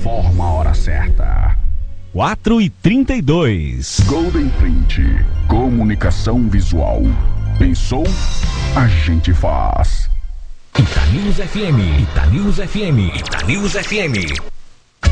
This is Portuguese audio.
informa a hora certa. 4h32. Golden Print. Comunicação visual. Pensou? A gente faz. Itanews FM. Itanews FM. Itanews FM.